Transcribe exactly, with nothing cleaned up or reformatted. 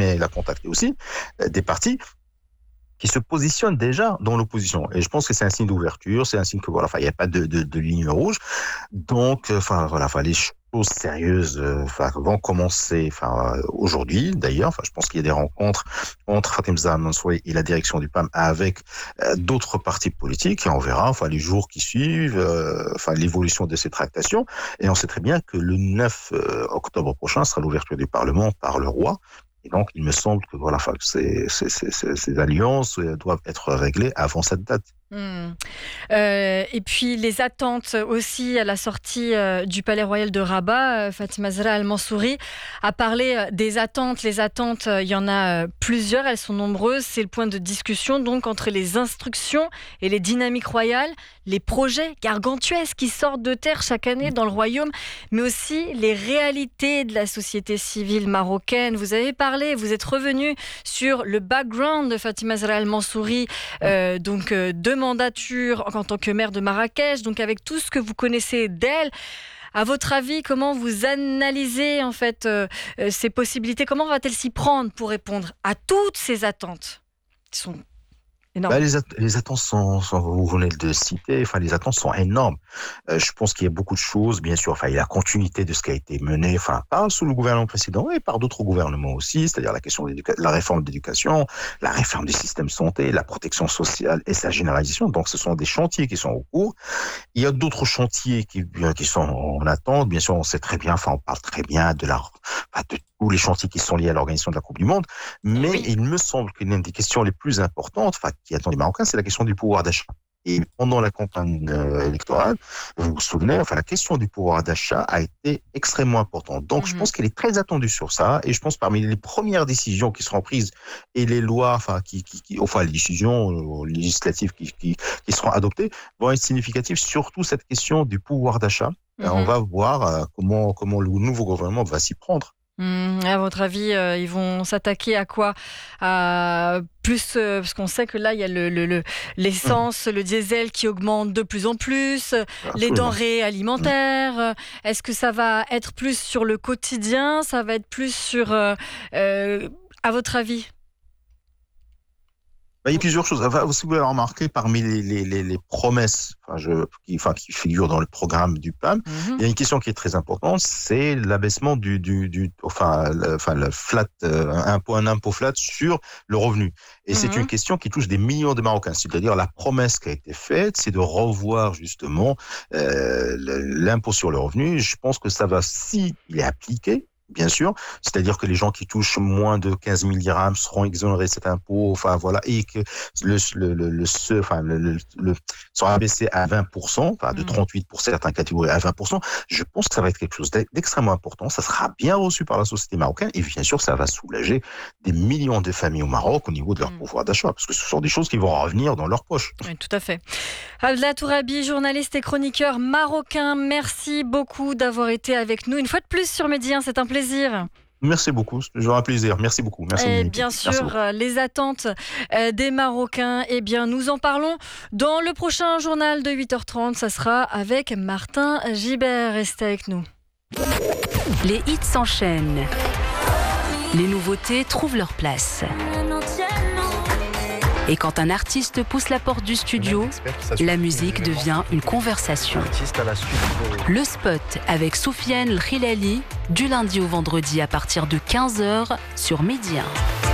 mais il a contacté aussi euh, des partis qui se positionnent déjà dans l'opposition. Et je pense que c'est un signe d'ouverture, c'est un signe que voilà, enfin, il n'y a pas de, de, de ligne rouge. Donc, enfin, voilà, enfin, les choses sérieuses, euh, enfin, vont commencer, enfin, euh, aujourd'hui, d'ailleurs. Enfin, je pense qu'il y a des rencontres entre Fatem Zahra Mansouri et la direction du P A M avec euh, d'autres partis politiques. Et on verra, enfin, les jours qui suivent, euh, enfin, l'évolution de ces tractations. Et on sait très bien que le neuf octobre prochain sera l'ouverture du Parlement par le roi. Et donc, il me semble que voilà, enfin, ces, ces, ces, ces alliances doivent être réglées avant cette date. Mmh. Euh, et puis les attentes aussi à la sortie euh, du Palais Royal de Rabat, euh, Fatima Zahra Al-Mansouri a parlé euh, des attentes. Les attentes, il euh, y en a euh, plusieurs, elles sont nombreuses. C'est le point de discussion donc entre les instructions et les dynamiques royales, les projets gargantuesques qui sortent de terre chaque année dans le royaume, mais aussi les réalités de la société civile marocaine. Vous avez parlé, vous êtes revenu sur le background de Fatima Zahra Al-Mansouri, euh, donc euh, de mandature en tant que maire de Marrakech, donc avec tout ce que vous connaissez d'elle. À votre avis, comment vous analysez en fait euh, ces possibilités? Comment va-t-elle s'y prendre pour répondre à toutes ces attentes qui sont énormes? Bah, les, at- les attentes sont, sont, vous venez de citer, enfin, les attentes sont énormes. Euh, je pense qu'il y a beaucoup de choses, bien sûr. Enfin, il y a la continuité de ce qui a été mené, enfin, par sous le gouvernement précédent et par d'autres gouvernements aussi, c'est-à-dire la question de la réforme de l'éducation, la réforme du système de santé, la protection sociale et sa généralisation. Donc, ce sont des chantiers qui sont au cours. Il y a d'autres chantiers qui, qui sont en attente. Bien sûr, on sait très bien, enfin, on parle très bien de la, enfin, de tous les chantiers qui sont liés à l'organisation de la Coupe du Monde. Mais Oui. il me semble qu'une des questions les plus importantes, enfin, qui attend les Marocains, c'est la question du pouvoir d'achat. Et pendant la campagne euh, électorale, vous vous souvenez, enfin, la question du pouvoir d'achat a été extrêmement importante. Donc, mm-hmm. je pense qu'elle est très attendue sur ça. Et je pense parmi les premières décisions qui seront prises et les lois, enfin, qui, qui, qui enfin, les décisions euh, législatives qui, qui, qui seront adoptées vont être significatives. Surtout cette question du pouvoir d'achat. Mm-hmm. On va voir euh, comment, comment le nouveau gouvernement va s'y prendre. Mmh, à votre avis, euh, ils vont s'attaquer à quoi? À plus, euh, parce qu'on sait que là, il y a le, le, le, l'essence, mmh. le diesel qui augmente de plus en plus, Absolument. les denrées alimentaires. Mmh. Est-ce que ça va être plus sur le quotidien? Ça va être plus sur... Euh, euh, à votre avis? Il y a plusieurs choses. Enfin, vous pouvez remarquer parmi les, les, les, les promesses enfin, je, qui, enfin, qui figurent dans le programme du P A M, mm-hmm. il y a une question qui est très importante, c'est l'abaissement du, du, du enfin, le, enfin, le flat, euh, impôt, un impôt flat sur le revenu. Et mm-hmm. c'est une question qui touche des millions de Marocains. C'est-à-dire la promesse qui a été faite, c'est de revoir justement euh, l'impôt sur le revenu. Je pense que ça va, si il est appliqué, bien sûr, c'est-à-dire que les gens qui touchent moins de quinze mille dirhams seront exonérés de cet impôt, enfin voilà, et que le le le, le, ce, enfin, le, le, le sera abaissé à vingt pour cent, enfin de trente-huit pour certaines catégories à vingt pour cent. Je pense que ça va être quelque chose d'extrêmement important. Ça sera bien reçu par la société marocaine et bien sûr, ça va soulager des millions de familles au Maroc au niveau de leur mmh. pouvoir d'achat, parce que ce sont des choses qui vont revenir dans leur poche. Oui, tout à fait. Abdallah Tourabi, journaliste et chroniqueur marocain, merci beaucoup d'avoir été avec nous une fois de plus sur Midi un, c'est un plaisir. Merci beaucoup, c'est toujours un plaisir. Merci beaucoup. Merci. Et bien sûr, les attentes des Marocains, eh bien, nous en parlons dans le prochain journal de huit heures trente. Ça sera avec Martin Gibert. Restez avec nous. Les hits s'enchaînent. Les nouveautés trouvent leur place. Et quand un artiste pousse la porte du studio, la musique devient une conversation. Le spot avec Soufiane El Khilali, du lundi au vendredi à partir de quinze heures sur Midi un.